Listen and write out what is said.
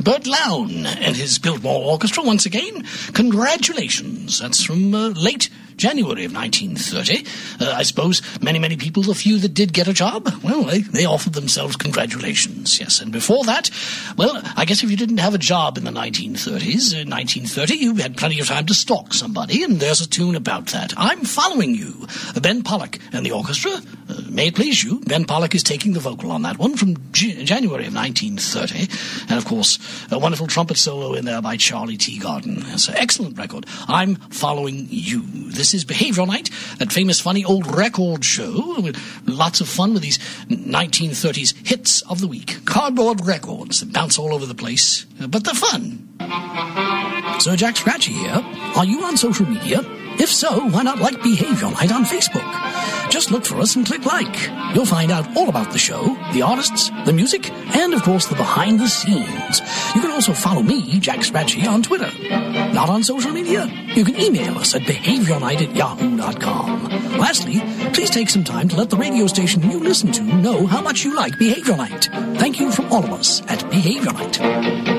Bert Lown and his Biltmore Orchestra once again. Congratulations. That's from late January of 1930. I suppose many people, the few that did get a job, well, they offered themselves congratulations, yes. And before that, well, I guess if you didn't have a job in the 1930s, in 1930, you had plenty of time to stalk somebody, and there's a tune about that. I'm Following You, Ben Pollock and the orchestra. May it please you, Ben Pollock is taking the vocal on that one from January of 1930. And, of course, a wonderful trumpet solo in there by Charlie Teagarden. It's an excellent record. I'm Following You. This is Behavioral Night, that famous, funny old record show with lots of fun with these 1930s hits of the week. Cardboard records that bounce all over the place, but they're fun. Sir Jack Scratchy here. Are you on social media? If so, why not like Behavioral Night on Facebook? Just look for us and click like. You'll find out all about the show, the artists, the music, and, of course, the behind the scenes. You can also follow me, Jack Scratchy, on Twitter. Not on social media? You can email us at behavioralnight@yahoo.com. Lastly, please take some time to let the radio station you listen to know how much you like Behavioral Night. Thank you from all of us at Behavioral Night.